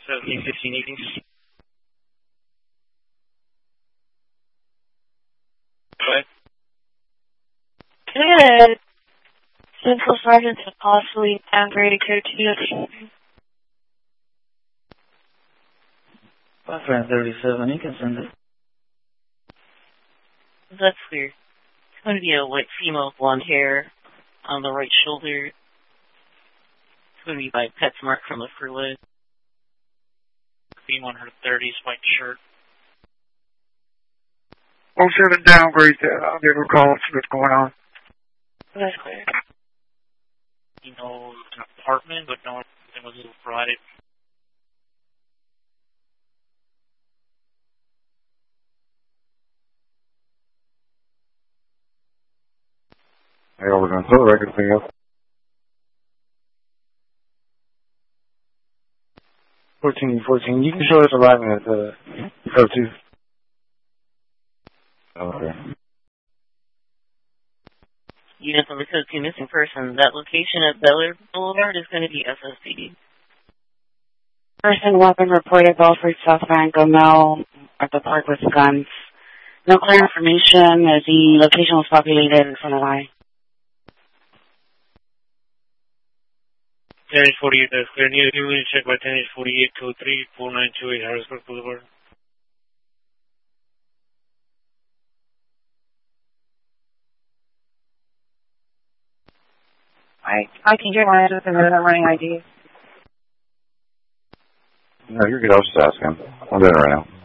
1715 Go ahead. Can I get a Central Sergeant to possibly downgrade code 2? 537, you can send it. That's weird. It's going to be a white female with blonde hair on the right shoulder. It's going to be by PetSmart from the Fruit. Beam on her 30s, white shirt. 07 downgrade that. I'll give her a call and see what's going on. That's clear. You know, an apartment, but no one was provided. Hey, over on Silver Records, anything else? 14, you can show us arriving at code 2. Okay. Units on the code 2 missing person. That location at Bel Air Boulevard is going to be SSPD. Person weapon reported Belford South Van Gomel at the park with guns. No clear information as the location was populated in front of I. 1048, that's clear. Need to check by 1048, code 3, 4928, Harrisburg Boulevard. I can get my with another running ID. No, you're good. I was just asking. I'm doing it right now.